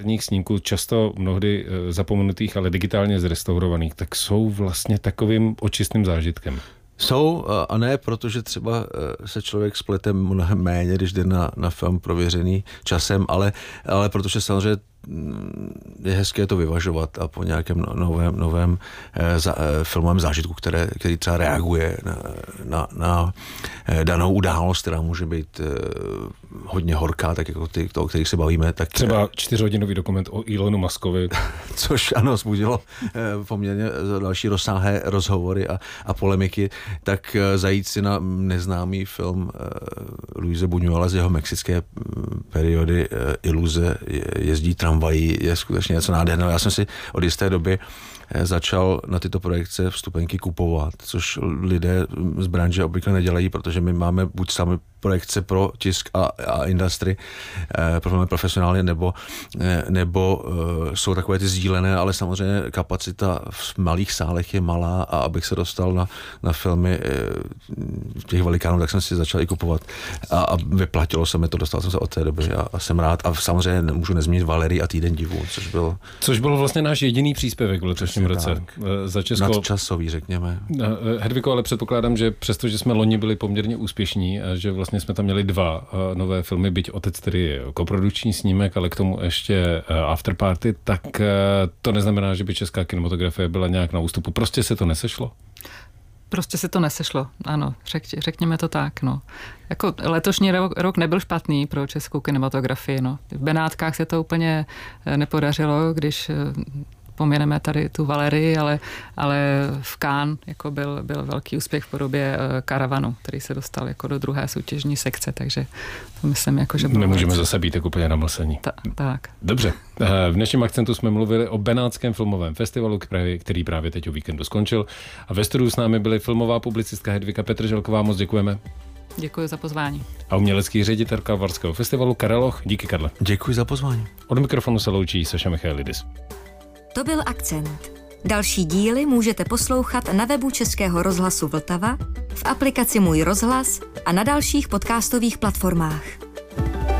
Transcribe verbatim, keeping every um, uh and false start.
snímků, často mnohdy zapomenutých, ale digitálně zrestaurovaných, tak jsou vlastně takovým očistným zážitkem. Jsou a ne, protože třeba se člověk splete mnohem méně, když jde na, na film prověřený časem, ale, ale protože samozřejmě je hezké to vyvažovat a po nějakém novém, novém za, filmovém zážitku, které, který třeba reaguje na, na, na danou událost, která může být hodně horká, tak jako ty, o kterých se bavíme. Tak třeba čtyřhodinový dokument o Elonu Muskovi. Což ano, vzbudilo poměrně další rozsáhlé rozhovory a, a polemiky, tak zajít si na neznámý film Luise Buñuela z jeho mexické periody Iluze, jezdí tramvají, je skutečně něco nádherného. Já jsem si od jisté doby začal na tyto projekce vstupenky kupovat, což lidé z branže obvykle nedělají, protože my máme buď sami projekce pro tisk a, a industry, eh, profesionálně, nebo, eh, nebo eh, jsou takové ty sdílené, ale samozřejmě kapacita v malých sálech je malá a abych se dostal na, na filmy eh, těch velikánů, tak jsem si začal i kupovat a, a vyplatilo se mi to, dostal jsem se od té doby a, a jsem rád a samozřejmě nemůžu nezmínit Valerii a Týden divů, což bylo... Což byl vlastně náš jediný příspěvek v letošním roce. Tak, za Česko. Nadčasový, řekněme. Hedviko, ale předpokládám, že přestože jsme loni byli poměrně úspěšní a že vlastně jsme tam měli dva nové filmy, byť Otec tedy je koprodukční snímek, ale k tomu ještě Afterparty, tak to neznamená, že by česká kinematografie byla nějak na ústupu. Prostě se to nesešlo? Prostě se to nesešlo, ano, řek, řekněme to tak, no. Jako letošní rok, rok nebyl špatný pro českou kinematografii, no. V Benátkách se to úplně nepodařilo, když poměneme tady tu Valerii, ale, ale v Cannes jako byl, byl velký úspěch v podobě Karavanu, který se dostal jako do druhé soutěžní sekce, takže to myslím jako, že... Nemůžeme zase být tak úplně namlsení. Ta, tak. Dobře. V dnešním akcentu jsme mluvili o Benátském filmovém festivalu, který právě teď o víkendu skončil. A ve studiu s námi byly filmová publicistka Hedvika Petrželková. Moc děkujeme. Děkuji za pozvání. A umělecký ředitel Karlovarského festivalu Karel Loch. Díky, Karle. Děkuji za pozvání. Od mikrofonu se loučí Saša Michailidis. To byl Akcent. Další díly můžete poslouchat na webu Českého rozhlasu Vltava, v aplikaci Můj rozhlas a na dalších podcastových platformách.